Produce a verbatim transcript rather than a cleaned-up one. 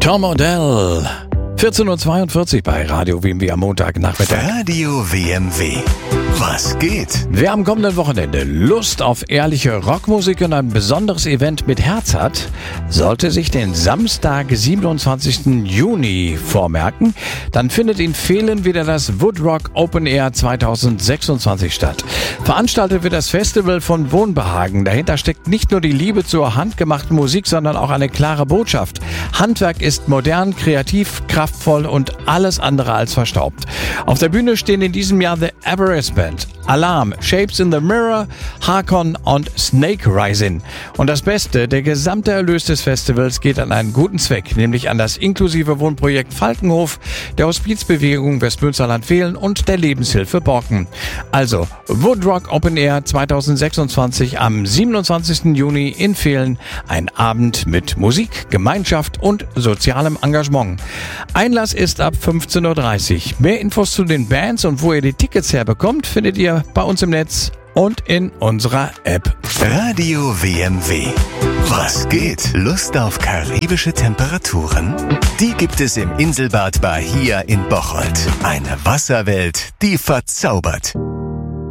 Tom Odell. vierzehn Uhr zweiundvierzig bei Radio W M W am Montagnachmittag. Radio W M W. Was geht? Wer am kommenden Wochenende Lust auf ehrliche Rockmusik und ein besonderes Event mit Herz hat, sollte sich den Samstag, siebenundzwanzigsten Juni vormerken. Dann findet in Vehlen wieder das Woodrock Open Air zweitausendsechsundzwanzig statt. Veranstaltet wird das Festival von Wohnbehagen. Dahinter steckt nicht nur die Liebe zur handgemachten Musik, sondern auch eine klare Botschaft. Handwerk ist modern, kreativ, kraftvoll und alles andere als verstaubt. Auf der Bühne stehen in diesem Jahr The Everest Band, Alarm, Shapes in the Mirror, Harkon und Snake Rising. Und das Beste, der gesamte Erlös des Festivals geht an einen guten Zweck, nämlich an das inklusive Wohnprojekt Falkenhof, der Hospizbewegung Westmünsterland-Vehlen und der Lebenshilfe Borken. Also Woodrock Open Air zweitausendsechsundzwanzig am siebenundzwanzigsten Juni in Vehlen. Ein Abend mit Musik, Gemeinschaft und sozialem Engagement. Einlass ist ab fünfzehn Uhr dreißig. Mehr Infos zu den Bands und wo ihr die Tickets herbekommt, findet ihr bei uns im Netz und in unserer App. Radio W M W. Was geht? Lust auf karibische Temperaturen? Die gibt es im Inselbad Bahia in Bocholt. Eine Wasserwelt, die verzaubert.